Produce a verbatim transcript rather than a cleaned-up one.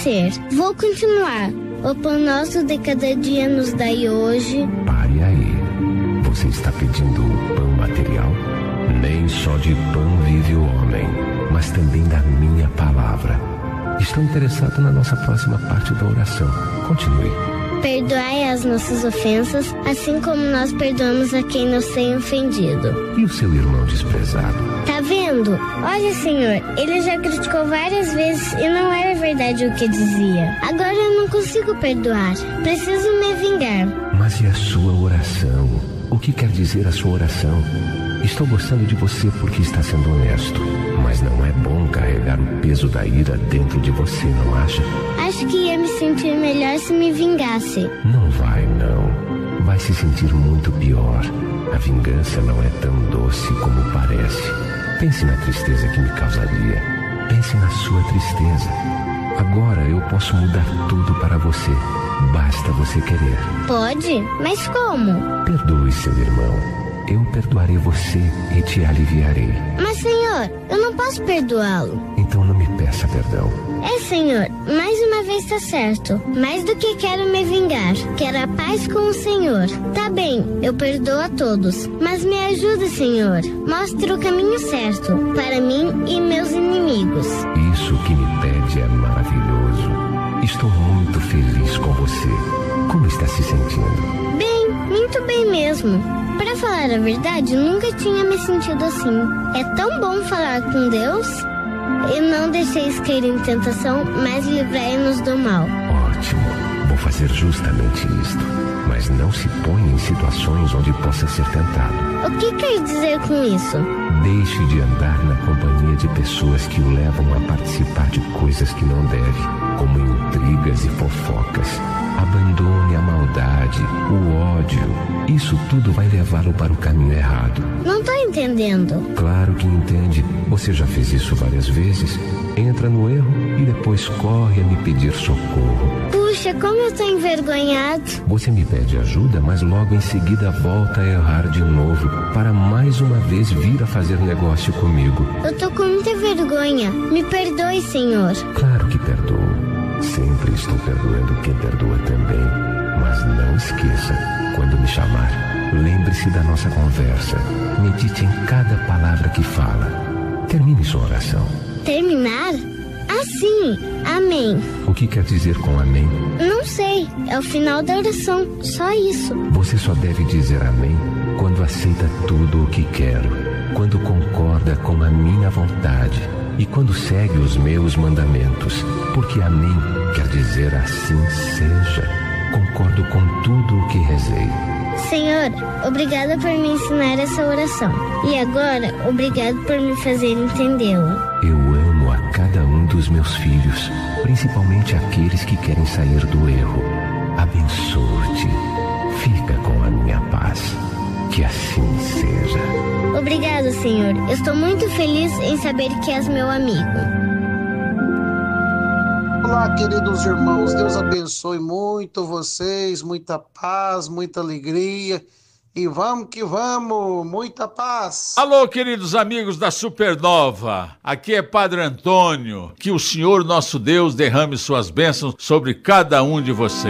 ser. Vou continuar. O pão nosso de cada dia nos dai hoje. Pare aí. Você está pedindo pão material? Nem só de pão vive o homem, mas também da minha palavra. Estou interessado na nossa próxima parte da oração. Continue. Perdoai as nossas ofensas, assim como nós perdoamos a quem nos tem ofendido. E o seu irmão desprezado? Tá vendo? Olha, Senhor, ele já criticou várias vezes e não era verdade o que dizia. Agora eu não consigo perdoar. Preciso me vingar. Mas e a sua oração? O que quer dizer a sua oração? Estou gostando de você porque está sendo honesto, mas não é bom carregar o peso da ira dentro de você, não acha? Acho que ia me sentir melhor se me vingasse. Não vai, não. Vai se sentir muito pior. A vingança não é tão doce como parece. Pense na tristeza que me causaria. Pense na sua tristeza. Agora eu posso mudar tudo para você. Basta você querer. Pode? Mas como? Perdoe seu irmão. Eu perdoarei você e te aliviarei. Mas, Senhor, eu não posso perdoá-lo. Então não me peça perdão. É, Senhor, mais uma vez tá certo. Mais do que quero me vingar, quero a paz com o Senhor. Tá bem, eu perdoo a todos, mas me ajuda, Senhor. Mostre o caminho certo para mim e meus inimigos. Isso que me pede é maravilhoso. Estou muito feliz com você. Como está se sentindo? Bem, muito bem mesmo. Para falar a verdade, nunca tinha me sentido assim. É tão bom falar com Deus. E não deixeis cair em tentação, mas livrai-nos do mal. Ótimo. Vou fazer justamente isto. Mas não se ponha em situações onde possa ser tentado. O que quer dizer com isso? Deixe de andar na companhia de pessoas que o levam a participar de coisas que não deve, como intrigas e fofocas. Abandone a maldade, o ódio. Isso tudo vai levá-lo para o caminho errado. Não tô entendendo. Claro que entende. Você já fez isso várias vezes. Entra no erro e depois corre a me pedir socorro. Puxa, como eu tô envergonhado. Você me pede ajuda, mas logo em seguida volta a errar de novo para mais uma vez vir a fazer negócio comigo. Eu tô com muita vergonha. Me perdoe, Senhor. Claro que perdoo. Sempre estou perdoando quem perdoa também. Mas não esqueça, quando me chamar, lembre-se da nossa conversa. Medite em cada palavra que fala. Termine sua oração. Terminar? Ah, sim. Amém. O que quer dizer com amém? Não sei. É o final da oração. Só isso. Você só deve dizer amém quando aceita tudo o que quero, quando concorda com a minha vontade e quando segue os meus mandamentos. Porque amém quer dizer assim seja. Concordo com tudo o que rezei. Senhor, obrigada por me ensinar essa oração. E agora, obrigado por me fazer entendê-la. Eu amo a cada um dos meus filhos, principalmente aqueles que querem sair do erro. Abençoo-te. Fica com a minha paz. Que assim seja. Obrigado, Senhor. Eu estou muito feliz em saber que és meu amigo. Olá, queridos irmãos, Deus abençoe muito vocês, muita paz, muita alegria e vamos que vamos, muita paz. Alô, queridos amigos da Supernova, aqui é Padre Antônio, que o Senhor nosso Deus derrame suas bênçãos sobre cada um de vocês.